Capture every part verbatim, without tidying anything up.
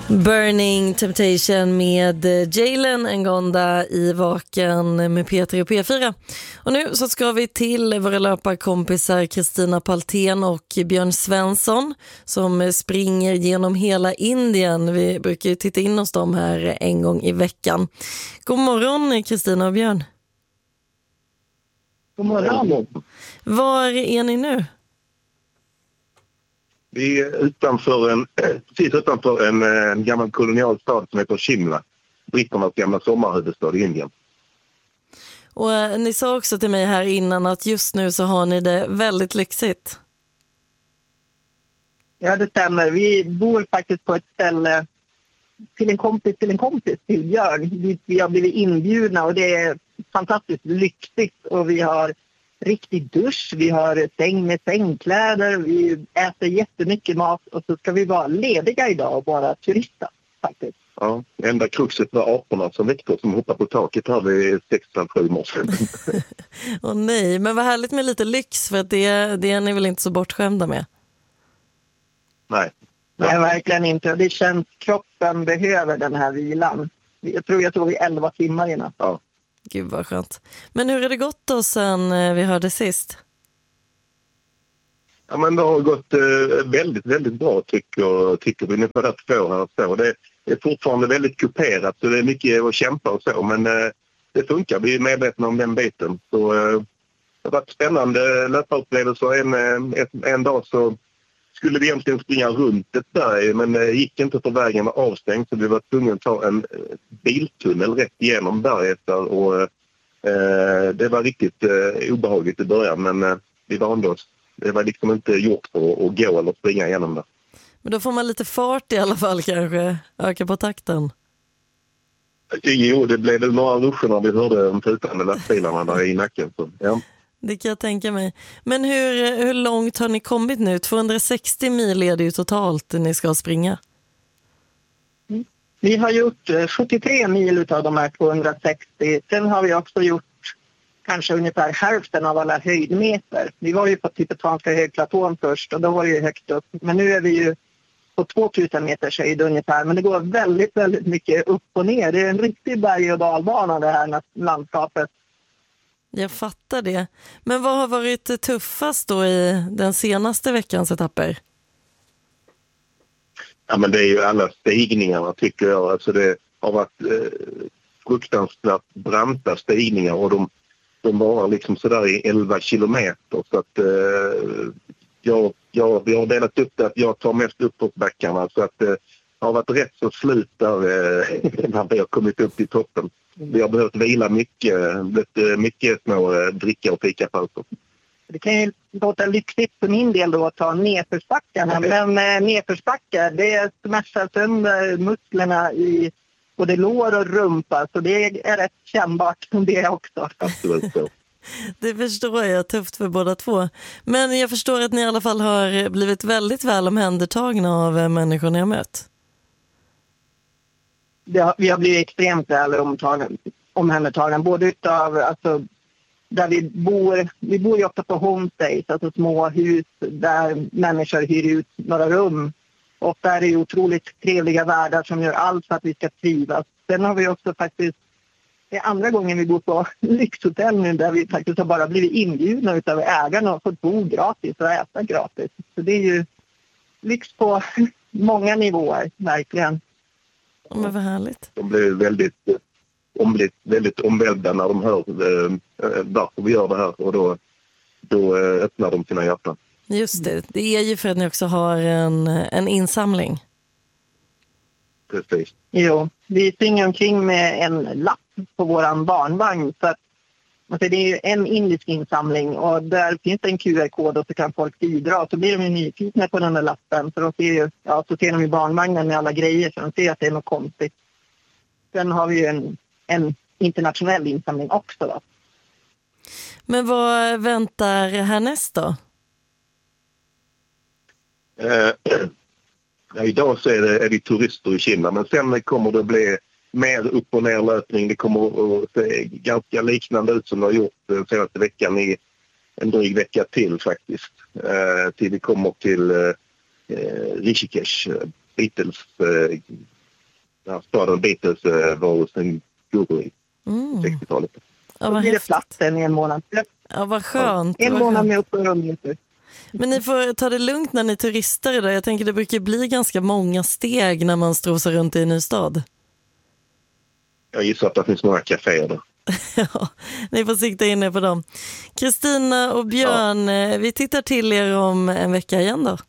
Burning Temptation med Jalen Ngonda i Vaken med Peter och P fyra. Och nu så ska vi till våra löparkompisar Kristina Paltén och Björn Svensson som springer genom hela Indien. Vi brukar ju titta in hos dem här en gång i veckan. God morgon Kristina och Björn. God morgon. Var är ni nu? Vi är utanför en, precis utanför en, en gammal kolonial stad som heter Shimla. Britternas gamla sommarhuvudstad i Indien. Och eh, ni sa också till mig här innan att just nu så har ni det väldigt lyxigt. Ja, det stämmer. Vi bor faktiskt på ett ställe till en kompis till en kompis till Björn. Vi, vi har blivit inbjudna och det är fantastiskt lyxigt och vi har riktig dusch, vi har säng med sängkläder, vi äter jättemycket mat och så ska vi vara lediga idag och bara turista faktiskt. Ja, enda kruxet var aporna som väckte som hoppar på taket här vid sexton sju morse. Åh nej, men vad härligt med lite lyx för att det, det är ni väl inte så bortskämda med? Nej. Nej, verkligen inte. Det känns kroppen behöver den här vilan. Jag tror jag tog i elva timmar innan. Ja. Gud vad skönt. Men hur har det gått då sen vi hörde sist? Ja, men det har gått eh, väldigt, väldigt bra tycker, tycker vi. Nu på det två här så. Det är fortfarande väldigt kuperat så det är mycket att kämpa och så. Men eh, det funkar, vi är medvetna om den biten. Så eh, det har varit spännande löparupplevelser. En, en, en dag så skulle vi egentligen springa runt ett berg men det gick inte för vägen var avstängd så vi var tvungna att ta en biltunnel rätt igenom berget där och eh, det var riktigt eh, obehagligt i början men eh, vi vande oss. Det var liksom inte gjort för att gå eller springa igenom det. Men då får man lite fart i alla fall kanske, öka på takten. Jo, det blev väl några ruscher när vi hörde de tutande lastbilarna där i nacken. Så, ja. Det kan jag tänka mig. Men hur, hur långt har ni kommit nu? tvåhundrasextio mil är det ju totalt ni ska springa. Mm. Vi har gjort sjuttiotre mil av de här tvåhundrasextio. Sen har vi också gjort kanske ungefär hälften av alla höjdmeter. Vi var ju på tibetanska högplatån först och då var det ju högt upp. Men nu är vi ju på tvåtusen meters höjd ungefär. Men det går väldigt, väldigt mycket upp och ner. Det är en riktig berg- och dalbana det här landskapet. Jag fattar det. Men vad har varit tuffast då i den senaste veckans etapper? Ja, men det är ju alla stigningarna tycker jag. Alltså det har varit eh, fruktansvärt branta stigningar och de, de var liksom sådär i elva kilometer. Så att eh, jag, jag, vi har delat upp det att jag tar mest uppåtbackarna så att eh, det har varit rätt så slut där eh, när vi har kommit upp till toppen. Vi har behövt vila mycket, mycket små dricka och fikapauser. Det kan ju låta lyxigt för min del då att ta nedförsbackarna. Men eh, nedförsbackar, det smärtar sönder musklerna i både lår och rumpa. Så det är rätt kännbart som det också. Absolut så. Det förstår jag, tufft för båda två. Men jag förstår att ni i alla fall har blivit väldigt väl omhändertagna av människor ni har mött. Har, vi har blivit extremt väl omhändertagna. Både utav, alltså, där vi bor, vi bor ju ofta på homestays, alltså små hus där människor hyr ut några rum. Och där är det otroligt trevliga värdar som gör allt för att vi ska trivas. Sen har vi också faktiskt, det är andra gången vi bor på lyxhotell nu där vi faktiskt har bara blivit inbjudna utav ägarna och fått bo gratis och äta gratis. Så det är ju lyx på många nivåer, verkligen. Ja, men vad härligt. De blir väldigt, väldigt, väldigt omvälvda när de hör eh, varför vi gör det här och då, då eh, öppnar de sina hjärtan. Just det, det är ju för att ni också har en, en insamling. Precis. Jo, vi springer omkring med en lapp på våran barnvagn så att alltså det är ju en indisk insamling och där finns det en Q R-kod och så kan folk bidra. Så blir de ju nyfikna på den där lappen för de ser ju, ja, så ser de i barnvagnen med alla grejer så de ser att det är något konstigt. Sen har vi ju en, en internationell insamling också då. Men vad väntar härnäst då? Eh, ja, idag så är det, är det turister i Kina men sen kommer det bli mer upp- och nerlöpning. Det kommer att se ganska liknande ut som det har gjort den senaste veckan i en dryg vecka till faktiskt. Eh, till vi kommer till eh, Rishikesh, Beatles eh, när staden Beatles uh, var hos en guru i Mm. sextiotalet. Ja, Då vad blir det häftigt. platsen i en månad. Ja, vad skönt. En vad månad skönt. med uppehållningstur. Men ni får ta det lugnt när ni turistar idag. Jag tänker det brukar bli ganska många steg när man strosar runt i en ny stad. Jag gissar att det finns några kaféer där. Ja, ni får sikta in er på dem. Kristina och Björn, ja. Vi tittar till er om en vecka igen då.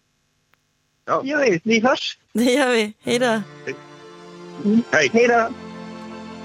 Ja. Ja, vi hörs. Det gör vi. Hej då. Hej. Hej då.